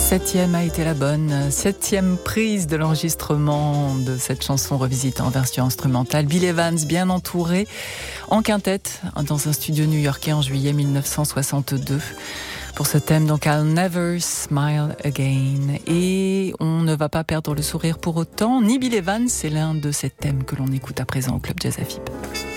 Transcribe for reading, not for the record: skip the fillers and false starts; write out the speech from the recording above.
Septième a été la bonne. Septième prise de l'enregistrement de cette chanson revisitée en version instrumentale. Bill Evans, bien entouré, en quintette, dans un studio new-yorkais en juillet 1962. Pour ce thème, donc, I'll Never Smile Again. Et on ne va pas perdre le sourire pour autant. Ni Bill Evans, c'est l'un de ces thèmes que l'on écoute à présent au Club Jazz à FIP.